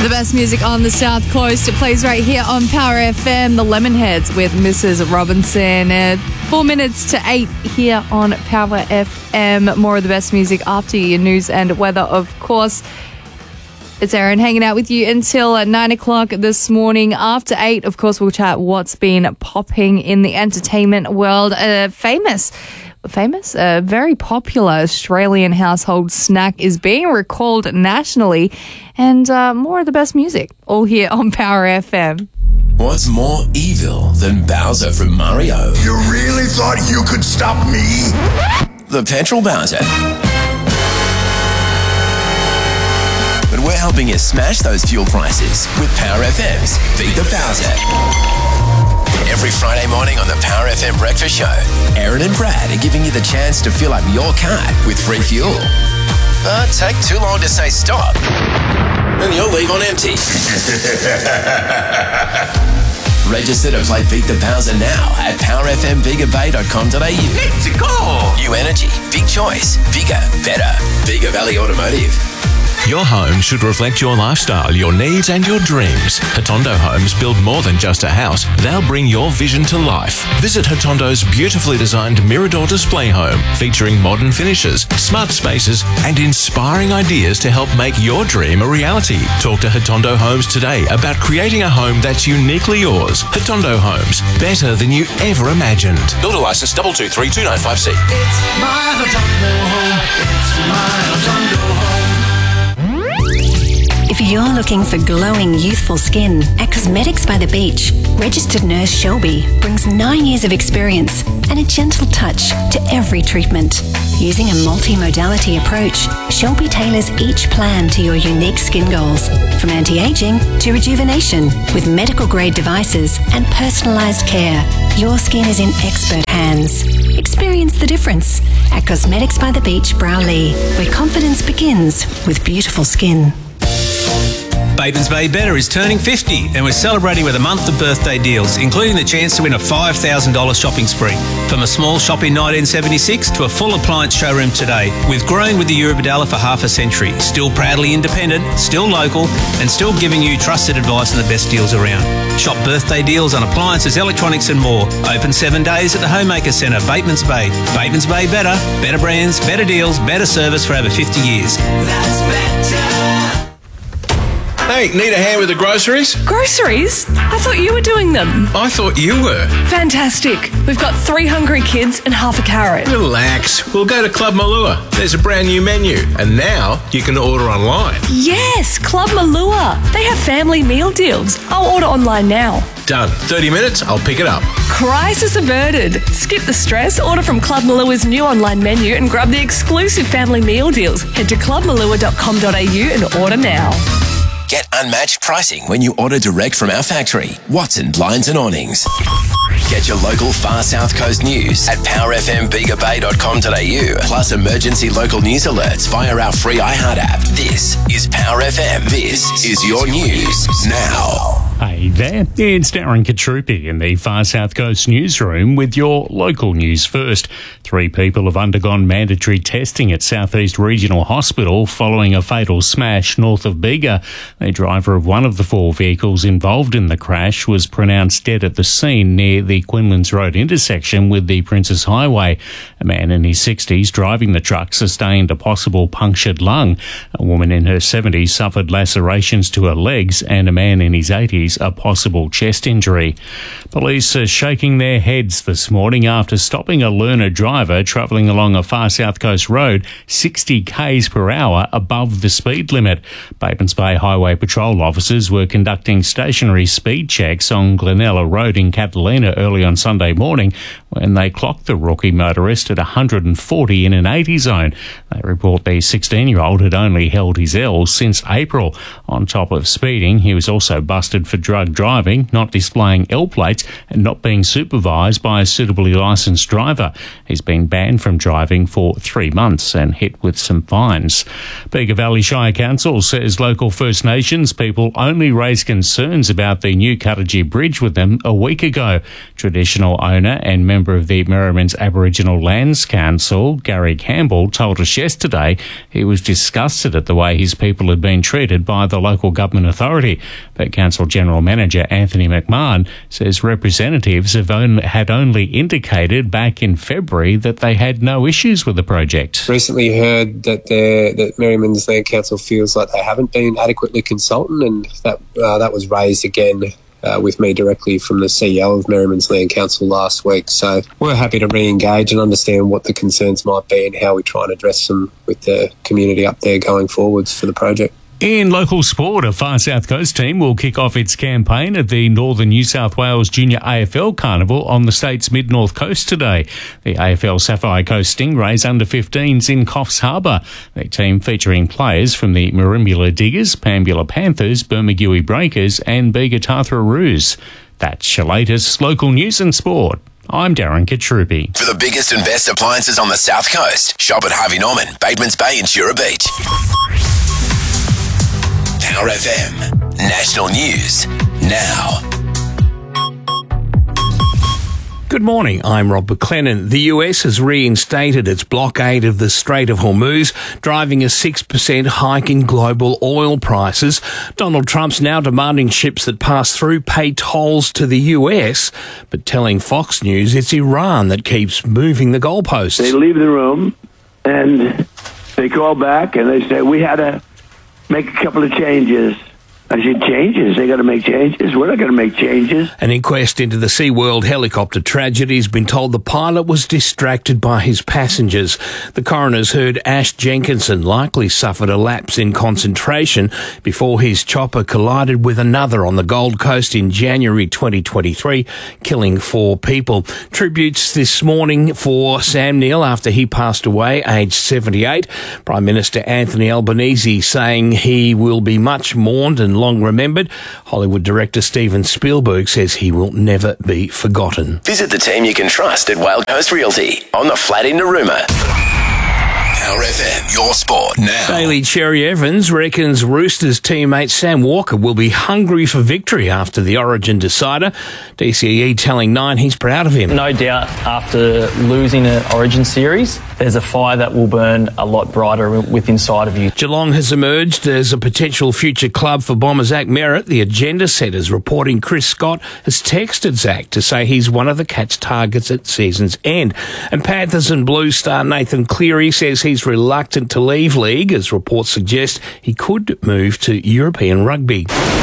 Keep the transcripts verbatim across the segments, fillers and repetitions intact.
The best music on the South Coast. It plays right here on Power F M. The Lemonheads with Missus Robinson. At four minutes to eight here on Power F M. More of the best music after your news and weather, of course. It's Erin hanging out with you until nine o'clock this morning. After eight, of course, we'll chat what's been popping in the entertainment world. A famous, famous, a very popular Australian household snack is being recalled nationally. And uh, more of the best music, all here on Power F M. What's more evil than Bowser from Mario? You really thought you could stop me? The Petrol Bowser. But we're helping you smash those fuel prices with Power F M's Beat the Bowser. Every Friday morning on the Power F M Breakfast Show, Erin and Brad are giving you the chance to fill up your car with free fuel. But take too long to say stop, and you'll leave on empty. Register to play Beat the Bowser now at power f m bigger bay dot com dot a u. Let's go! New energy, big choice, bigger, better. Bigger Valley Automotive. Your home should reflect your lifestyle, your needs and your dreams. Hotondo Homes build more than just a house. They'll bring your vision to life. Visit Hotondo's beautifully designed Mirador display home, featuring modern finishes, smart spaces and inspiring ideas to help make your dream a reality. Talk to Hotondo Homes today about creating a home that's uniquely yours. Hotondo Homes, better than you ever imagined. Builder license double two three two nine five C. It's my Hotondo home. It's my Hotondo home. If you're looking for glowing, youthful skin, at Cosmetics by the Beach, registered nurse Shelby brings nine years of experience and a gentle touch to every treatment. Using a multi-modality approach, Shelby tailors each plan to your unique skin goals, from anti-aging to rejuvenation, with medical-grade devices and personalised care. Your skin is in expert hands. Experience the difference at Cosmetics by the Beach, Browley, where confidence begins with beautiful skin. Batemans Bay Better is turning fifty and we're celebrating with a month of birthday deals, including the chance to win a five thousand dollars shopping spree. From a small shop in nineteen seventy-six to a full appliance showroom today. We've grown with the Eurobodalla for half a century, still proudly independent, still local and still giving you trusted advice and the best deals around. Shop birthday deals on appliances, electronics and more. Open seven days at the Homemaker Centre, Batemans Bay. Batemans Bay Better, better brands, better deals, better service for over fifty years. That's better. Hey, need a hand with the groceries? Groceries? I thought you were doing them. I thought you were. Fantastic. We've got three hungry kids and half a carrot. Relax. We'll go to Club Malua. There's a brand new menu. And now you can order online. Yes, Club Malua. They have family meal deals. I'll order online now. Done. thirty minutes, I'll pick it up. Crisis averted. Skip the stress, order from Club Malua's new online menu and grab the exclusive family meal deals. Head to club malua dot com dot a u and order now. Get unmatched pricing when you order direct from our factory, Watson Blinds and Awnings. Get your local far South Coast news at power f m bigger bay dot com dot a u, plus emergency local news alerts via our free iHeart app. This is Power F M. This is your news now. Hey there, it's Darren Katrupi in the Far South Coast newsroom with your local news first. Three people have undergone mandatory testing at South East Regional Hospital following a fatal smash north of Bega. The driver of one of the four vehicles involved in the crash was pronounced dead at the scene near the Quinlan's Road intersection with the Princess Highway. A man in his sixties driving the truck sustained a possible punctured lung. A woman in her seventies suffered lacerations to her legs, and a man in his eighties a possible chest injury. Police are shaking their heads this morning after stopping a learner driver travelling along a far South Coast road sixty k's per hour above the speed limit. Batemans Bay Highway Patrol officers were conducting stationary speed checks on Glenella Road in Catalina early on Sunday morning when they clocked the rookie motorist at one hundred forty in an eighty zone. They report the sixteen-year-old had only held his L since April. On top of speeding, he was also busted for drug driving, not displaying L plates and not being supervised by a suitably licensed driver. He's been banned from driving for three months and hit with some fines. Bega Valley Shire Council says local First Nations people only raised concerns about the new Cuttagee Bridge with them a week ago. Traditional owner and member member of the Merriman's Aboriginal Lands Council, Gary Campbell, told us yesterday he was disgusted at the way his people had been treated by the local government authority. But Council General Manager Anthony McMahon says representatives have only, had only indicated back in February that they had no issues with the project. Recently heard that, that Merriman's Land Council feels like they haven't been adequately consulted, and that uh, that was raised again uh, with me directly from the C E O of Merriman's Land Council last week. So we're happy to re-engage and understand what the concerns might be and how we try and address them with the community up there going forwards for the project. In local sport, a Far South Coast team will kick off its campaign at the Northern New South Wales Junior A F L Carnival on the state's mid-north coast today. The A F L Sapphire Coast Stingrays under fifteens in Coffs Harbour. The team featuring players from the Merimbula Diggers, Pambula Panthers, Bermagui Breakers and Bega Roos. That's your latest local news and sport. I'm Darren Katrupi. For the biggest and best appliances on the South Coast, shop at Harvey Norman, Batemans Bay and Jura Beach. Power F M. National News now. Good morning, I'm Rob McLennan. The U S has reinstated its blockade of the Strait of Hormuz, driving a six percent hike in global oil prices. Donald Trump's now demanding ships that pass through pay tolls to the U S, but telling Fox News it's Iran that keeps moving the goalposts. They leave the room and they call back and they say, we had to make a couple of changes. I said, changes? They got to make changes? We're not going to make changes. An inquest into the SeaWorld helicopter tragedy has been told the pilot was distracted by his passengers. The coroners heard Ash Jenkinson likely suffered a lapse in concentration before his chopper collided with another on the Gold Coast in January twenty twenty-three, killing four people. Tributes this morning for Sam Neill after he passed away, aged seventy-eight. Prime Minister Anthony Albanese saying he will be much mourned and long remembered. Hollywood director Steven Spielberg says he will never be forgotten. Visit the team you can trust at Wild Coast Realty on the flat in Narooma. Power F M, your sport now. Daily Cherry Evans reckons Roosters teammate Sam Walker will be hungry for victory after the Origin decider. D C E telling Nine he's proud of him. No doubt after losing an Origin series, there's a fire that will burn a lot brighter with inside of you. Geelong has emerged as a potential future club for bomber Zach Merritt. The agenda setters reporting Chris Scott has texted Zach to say he's one of the Cats' targets at season's end. And Panthers and Blues star Nathan Cleary says he's reluctant to leave league, as reports suggest he could move to European rugby.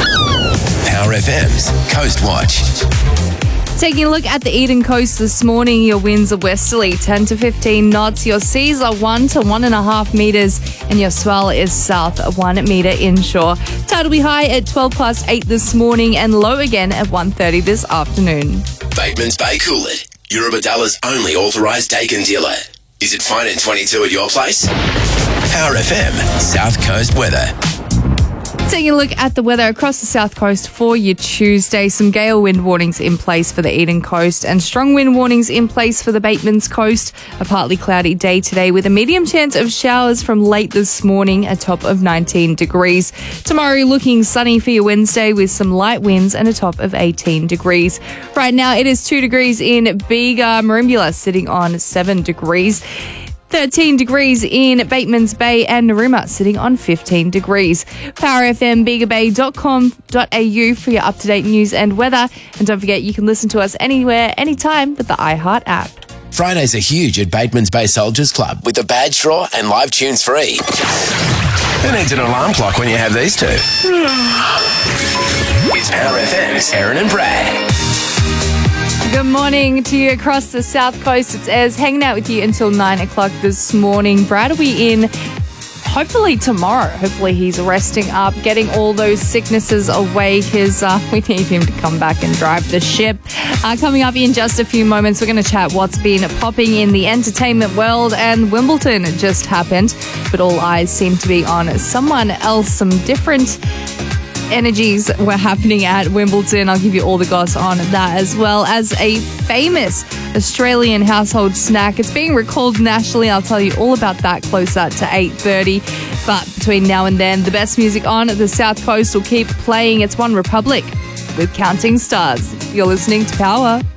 Power F M's Coast Watch. Taking a look at the Eden Coast this morning, your winds are westerly, ten to fifteen knots. Your seas are one to one and a half metres, and your swell is south one metre inshore. Tide will be high at twelve past eight this morning and low again at one thirty this afternoon. Batemans Bay Coolid, Eurobadalla's only authorised Dakin dealer. Is it fine in twenty-two at your place? Power F M South Coast weather. Taking a look at the weather across the south coast for your Tuesday. Some gale wind warnings in place for the Eden Coast and strong wind warnings in place for the Batemans Coast. A partly cloudy day today with a medium chance of showers from late this morning, a top of nineteen degrees. Tomorrow looking sunny for your Wednesday with some light winds and a top of eighteen degrees. Right now it is two degrees in Bega, Merimbula sitting on seven degrees. thirteen degrees in Batemans Bay and Narooma sitting on fifteen degrees. power f m bega bay dot com dot a u for your up-to-date news and weather. And don't forget you can listen to us anywhere, anytime with the iHeart app. Fridays are huge at Batemans Bay Soldiers Club with the badge draw and live tunes free. Who needs an alarm clock when you have these two? It's Power F M's Aaron and Brad. Good morning to you across the south coast. It's Ez hanging out with you until nine o'clock this morning. Brad will be in hopefully tomorrow. Hopefully he's resting up, getting all those sicknesses away because uh, we need him to come back and drive the ship. Uh, coming up in just a few moments, we're going to chat what's been popping in the entertainment world, and Wimbledon just happened, but all eyes seem to be on someone else, some different energies were happening at Wimbledon. I'll give you all the goss on that, as well as a famous Australian household snack. It's being recalled nationally. I'll tell you all about that closer to eight thirty. But between now and then, the best music on the South Coast will keep playing. It's One Republic with Counting Stars. You're listening to Power.